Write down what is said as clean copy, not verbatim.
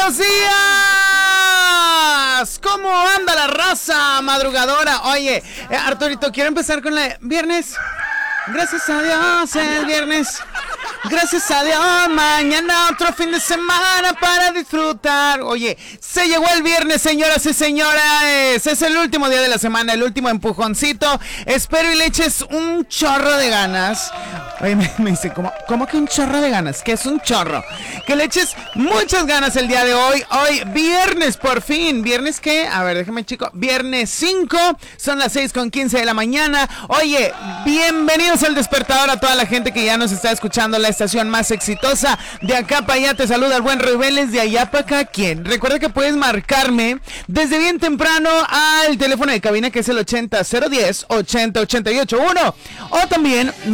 Buenos días. ¿Cómo anda la raza madrugadora? Oye, Arturito, quiero empezar con la viernes. Gracias a Dios, el viernes. Gracias a Dios, mañana otro fin de semana para disfrutar. Oye, se llegó el viernes, señoras y señores. Es el último día de la semana, el último empujoncito. Espero y le eches un chorro de ganas. Oye, me dice, ¿cómo que un chorro de ganas? ¿Qué es un chorro? Que le eches muchas ganas el día de hoy. Hoy, viernes, por fin. ¿Viernes qué? A ver, déjame, chico. Viernes 5, son las 6:15 de la mañana. Oye, bienvenidos al despertador a toda la gente que ya nos está escuchando. La estación más exitosa. De acá para allá te saluda el buen Roy Vélez. De allá para acá, ¿quién? Recuerda que puedes marcarme desde bien temprano al teléfono de cabina, que es el 80 010 80 88 1. O también